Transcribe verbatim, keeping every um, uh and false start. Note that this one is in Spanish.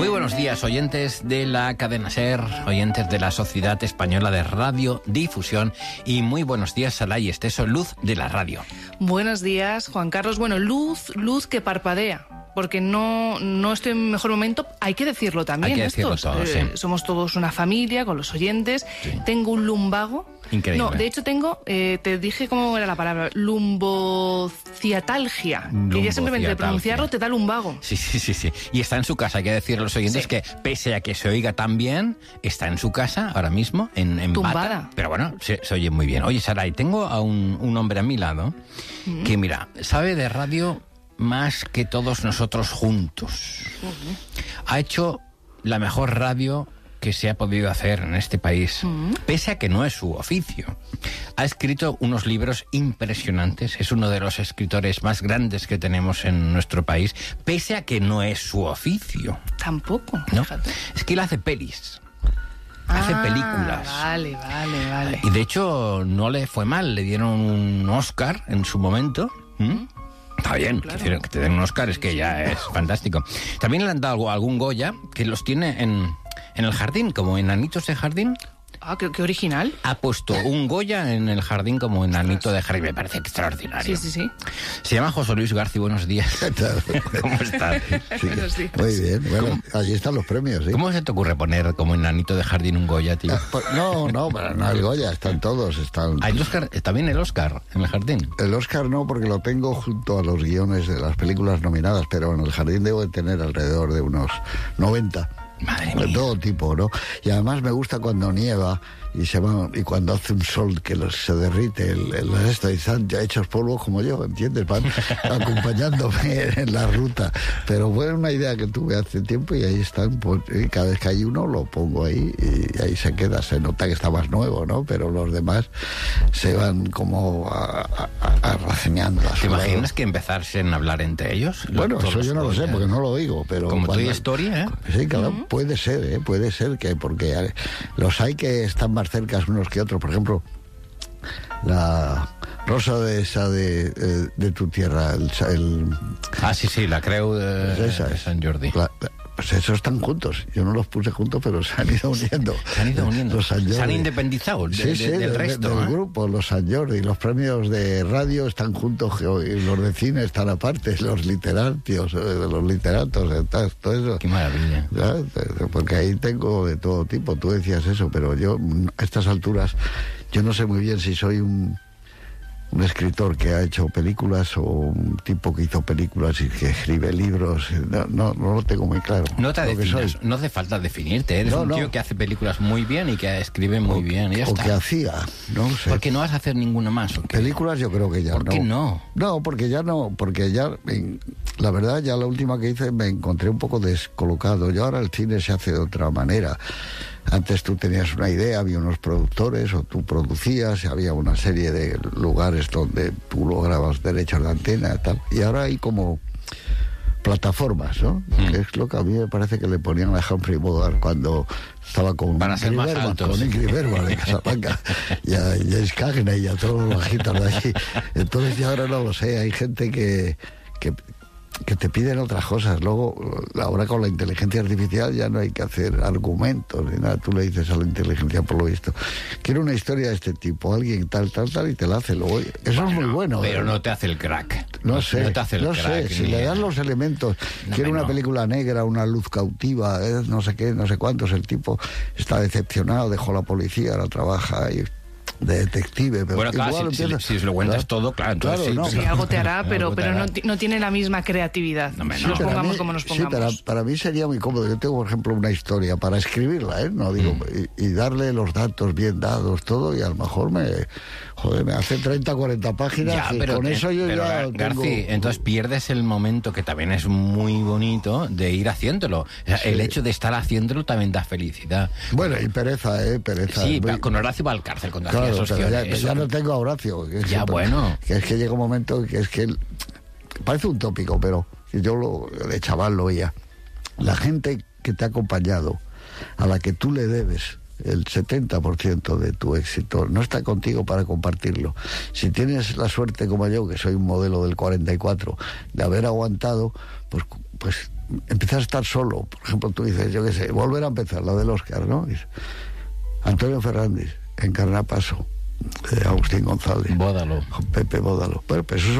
Muy buenos días, oyentes de la cadena SER, oyentes de la Sociedad Española de Radiodifusión, y muy buenos días, Saray Esteso, luz de la radio. Buenos días, Juan Carlos. Bueno, luz, luz que parpadea. Porque no, no estoy en mejor momento, hay que decirlo también. Hay que decirlo estos, todo, eh, sí. Somos todos una familia con los oyentes. Sí. Tengo un lumbago. Increíble. No, de hecho tengo, eh, te dije cómo era la palabra, lumbociatalgia. Que ya simplemente de pronunciarlo te da lumbago. Sí, sí, sí, sí. Y está en su casa, hay que decirle a los oyentes sí. que pese a que se oiga tan bien, está en su casa ahora mismo, en, en Tumbada. bata. Pero bueno, se, se oye muy bien. Oye, Saray, tengo a un, un hombre a mi lado mm. que, mira, sabe de radio más que todos nosotros juntos. Uh-huh. Ha hecho la mejor radio que se ha podido hacer en este país, uh-huh. pese a que no es su oficio. Ha escrito unos libros impresionantes, es uno de los escritores más grandes que tenemos en nuestro país, pese a que no es su oficio. Tampoco, ¿no? Fíjate. Es que él hace pelis. Hace ah, películas. Vale, vale, vale. Y de hecho no le fue mal, le dieron un Oscar en su momento. ¿Mm? Está bien, claro. que, que te den un Oscar es que ya es fantástico. También le han dado algún Goya que los tiene en, en el jardín, como enanitos de jardín. Ah, qué, qué original. Ha puesto un Goya en el jardín como enanito de jardín. Me parece extraordinario. Sí, sí, sí. Se llama José Luis García. Buenos días. ¿Cómo estás? Sí, buenos días. Muy bien. Bueno, allí están los premios, ¿sí? ¿Cómo se te ocurre poner como enanito de jardín un Goya, tío? No, no, pero no el Goya. Están todos. Están... ¿Hay Oscar? ¿También el Oscar en el jardín? El Oscar no, porque lo tengo junto a los guiones de las películas nominadas, pero en el jardín debo de tener alrededor de unos noventa. Madre mía. De todo tipo, ¿no? Y además me gusta cuando nieva y se va, y cuando hace un sol que los, se derrite el, el resto y están ya hechos polvo como yo, ¿entiendes? Van acompañándome en la ruta. Pero fue una idea que tuve hace tiempo y ahí están, pues, y cada vez que hay uno lo pongo ahí y ahí se queda. Se nota que está más nuevo, ¿no? Pero los demás se van como arraceñando. ¿Te imaginas que empezarsen a hablar entre ellos? Bueno, eso yo no lo sé porque no lo oigo, pero... Como Toy Story, ¿eh? Sí, claro, uh-huh. puede ser, ¿eh? Puede ser que, porque los hay que están más cerca unos que otros. Por ejemplo, la Rosa de esa de, de, de tu tierra, el, el... Ah, sí, sí, la Creu de, pues esa, de San Jordi. La, pues esos están juntos. Yo no los puse juntos, pero se han ido uniendo. Se han ido uniendo. Los San se han independizado de, sí, de, sí, del de, resto. Del ¿eh? grupo, los San Jordi. Los premios de radio están juntos, y los de cine están aparte, los literatos, los literatos, todo eso. Qué maravilla. ¿Ya? Porque ahí tengo de todo tipo. Tú decías eso, pero yo a estas alturas yo no sé muy bien si soy un un escritor que ha hecho películas o un tipo que hizo películas y que escribe libros. No, no, no lo tengo muy claro. No te definas, no hace falta definirte. Eres no, un tío no. que hace películas muy bien y que escribe muy o, bien. Y ya o está. que hacía, no sé. ¿Por qué no vas a hacer ninguna más? ¿O qué? Películas yo creo que ya ¿Por no. qué no? No, porque ya no, porque ya, la verdad, ya la última que hice me encontré un poco descolocado. Yo ahora el cine se hace de otra manera. Antes tú tenías una idea, había unos productores o tú producías, había una serie de lugares donde tú lograbas derechos de antena y tal. Y ahora hay como plataformas, ¿no? Mm. Que es lo que a mí me parece que le ponían a Humphrey Bogart cuando estaba con Para ser más Bergman, altos. con Ingrid Bergman de Casablanca y a James Cagney y a todos los bajitos de allí. Entonces ya ahora no lo sé, hay gente que... que que te piden otras cosas. Luego, ahora con la inteligencia artificial ya no hay que hacer argumentos ni nada. Tú le dices a la inteligencia, por lo visto, quiero una historia de este tipo, alguien tal, tal, tal, y te la hace. Luego, eso bueno, es muy bueno. Pero ¿eh? no te hace el crack. No, no sé, no te hace el no crack, sé. Si le das los elementos, no, quiero una no. película negra, una luz cautiva, eh, no sé qué, no sé cuántos, el tipo está decepcionado, dejó la policía, ahora trabaja y... de detective, pero bueno, claro, igual si, empieza... si, si lo cuentas claro, todo, claro, entonces claro, sí, no, sí, claro. algo te hará, pero, pero no, no tiene la misma creatividad. No, no. Sí, Nos pongamos mí, como nos pongamos. Sí, para, para mí sería muy cómodo. Yo tengo, por ejemplo, una historia para escribirla, ¿eh? No digo, mm. y, y darle los datos bien dados, todo, y a lo mejor me, joder, me hace treinta, cuarenta páginas ya, y pero con te, eso yo pero, ya Garci, tengo... entonces pierdes el momento, que también es muy bonito, de ir haciéndolo. O sea, sí. El hecho de estar haciéndolo también da felicidad. Bueno, y pereza, ¿eh? Pereza. Sí, muy... con Horacio Valcárcel, cuando claro, hacía esos ya, eso... ya no tengo a Horacio. Que ya, es, bueno. Que es que llega un momento que es que... Él, parece un tópico, pero yo lo, de chaval lo oía. La gente que te ha acompañado, a la que tú le debes el setenta por ciento de tu éxito, no está contigo para compartirlo. Si tienes la suerte como yo, que soy un modelo del cuarenta y cuatro, de haber aguantado, pues, pues empieza empiezas a estar solo. Por ejemplo, tú dices, yo qué sé, volver a empezar, la del Oscar, ¿no? Dices, Antonio Fernández, Encarna Paso, eh, Agustín González, Bódalo. Pepe Bódalo. Bueno, pues eso